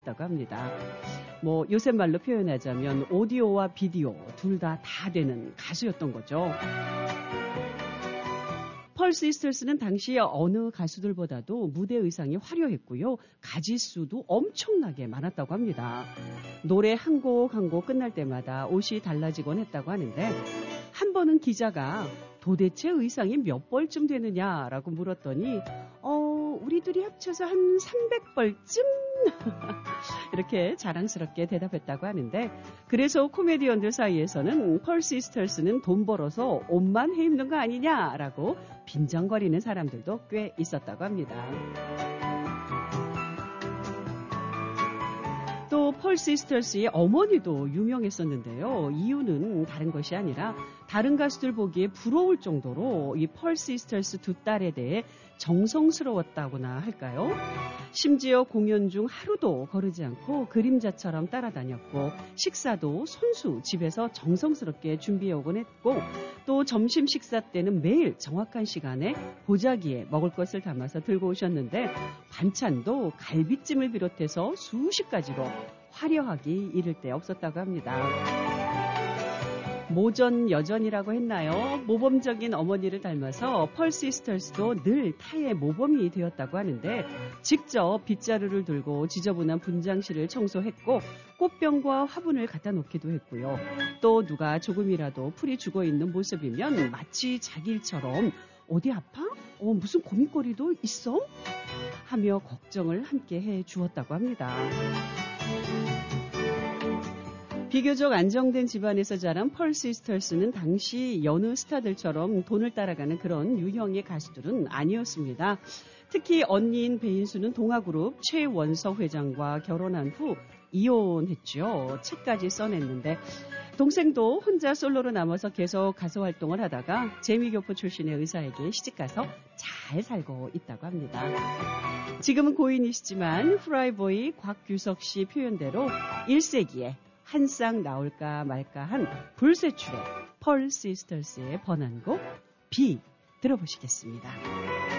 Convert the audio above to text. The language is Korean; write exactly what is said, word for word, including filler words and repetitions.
했다고 합니다. 뭐 요새 말로 표현하자면 오디오와 비디오 둘 다 다 되는 가수였던 거죠. 펄 시스터스는 당시 어느 가수들보다도 무대 의상이 화려했고요. 가지수도 엄청나게 많았다고 합니다. 노래 한 곡 한 곡 끝날 때마다 옷이 달라지곤 했다고 하는데 한 번은 기자가 도대체 의상이 몇 벌쯤 되느냐라고 물었더니 어, 우리 둘이 합쳐서 한 삼백 벌쯤? 이렇게 자랑스럽게 대답했다고 하는데 그래서 코미디언들 사이에서는 펄 시스터스는 돈 벌어서 옷만 해입는 거 아니냐라고 빈정거리는 사람들도 꽤 있었다고 합니다. 또 펄 시스터스의 어머니도 유명했었는데요. 이유는 다른 것이 아니라 다른 가수들 보기에 부러울 정도로 이 펄 시스터스 두 딸에 대해 정성스러웠다고나 할까요? 심지어 공연 중 하루도 거르지 않고 그림자처럼 따라다녔고 식사도 손수 집에서 정성스럽게 준비해오곤 했고 또 점심 식사 때는 매일 정확한 시간에 보자기에 먹을 것을 담아서 들고 오셨는데 반찬도 갈비찜을 비롯해서 수십 가지로 화려하기 이를 데 없었다고 합니다. 모전 여전이라고 했나요? 모범적인 어머니를 닮아서 펄 시스터스도 늘 타의 모범이 되었다고 하는데 직접 빗자루를 들고 지저분한 분장실을 청소했고 꽃병과 화분을 갖다 놓기도 했고요. 또 누가 조금이라도 풀이 죽어있는 모습이면 마치 자기 일처럼 어디 아파? 어, 무슨 고민거리도 있어? 하며 걱정을 함께 해 주었다고 합니다. 비교적 안정된 집안에서 자란 펄 시스터스는 당시 여느 스타들처럼 돈을 따라가는 그런 유형의 가수들은 아니었습니다. 특히 언니인 배인수는 동아그룹 최원석 회장과 결혼한 후 이혼했죠. 책까지 써냈는데 동생도 혼자 솔로로 남아서 계속 가수 활동을 하다가 재미교포 출신의 의사에게 시집가서 잘 살고 있다고 합니다. 지금은 고인이시지만 후라이보이 곽규석 씨 표현대로 일 세기에 한 쌍 나올까 말까 한 불세출의 펄 시스터스의 번안곡 비 들어보시겠습니다.